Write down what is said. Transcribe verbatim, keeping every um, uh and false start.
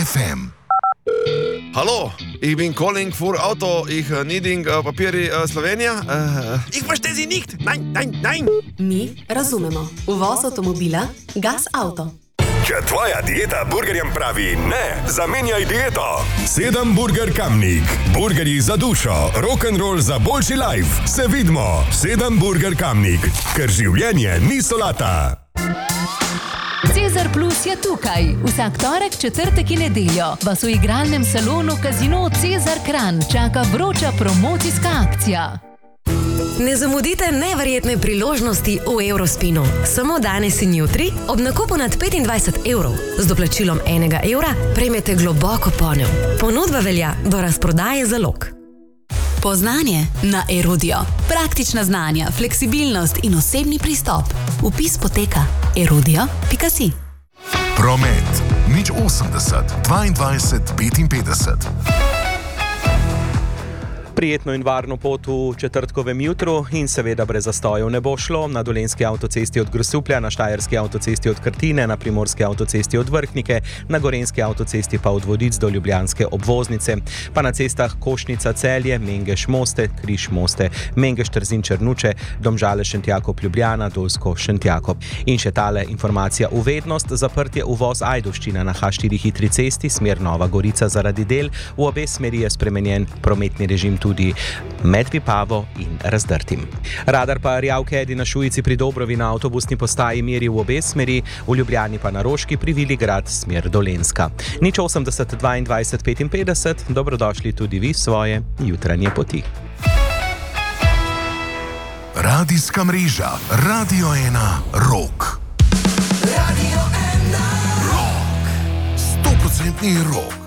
F M. Hallo, ich bin calling für Auto. Ich uh, needing uh, Papiere uh, Slowenija. Uh, ich verstehe Sie nicht. Nein, nein, nein. Mi razumemo. Uvoz avtomobila Gas Auto. Če tvoja dieta burgerjem pravi ne, zamenjaj dieto. Sedem Burger Kamnik. Burgerji za dušo, rock'n'roll za boljši life. Se vidimo. Sedem Burger Kamnik. Ker življenje ni solata. Cezar Plus je tukaj. Vsak torek, četrtek in nedeljo vas v igralnem salonu Casino Cezar Kranj čaka vroča promocijska akcija. Ne zamudite neverjetne priložnosti v Eurospinu. Samo danes in jutri ob nakupu nad petindvajset evrov z doplačilom enega evra prejmete globoko ponev. Ponudba velja do razprodaje zalog. Poznanje na Erudio. Praktična znanja, fleksibilnost in osebni pristop. Vpis poteka erudio pika si. Promet nič osemdeset dvaindvajset petinpetdeset. Prijetno in varno pot v četrtkovem jutru in seveda brez zastojev ne bo šlo. Na dolenjski avtocesti od Grosuplja, na štajerski avtocesti od Krtine, na primorski avtocesti od Vrhnike, na gorenjski avtocesti pa od Vodic do ljubljanske obvoznice, pa na cestah Košnica Celje, Mengeš Moste, Križ Moste, Mengeš Trzin Črnuče, Domžale Šentjakov Ljubljana, Dolsko Šentjakov. In še tale informacija v vednost: zaprtje uvoz Ajdovščina na H štiri hitri cesti, smer Nova Gorica zaradi del, v obe smeri je spremenjen prometni režim tudi med Vipavo in Razdrtim. Radar pa Rjavke Edi na Šujici pri Dobrovi na avtobusni postaji meri v obe smeri, v Ljubljani pa na Roški pri Viligrad smer Dolenjska. nič osemdeset dvaindvajset petinpetdeset, dobrodošli tudi vi svoje jutranje poti. Radijska mreža Radio ena Rock. Radio ena Rock. sto procentni rock.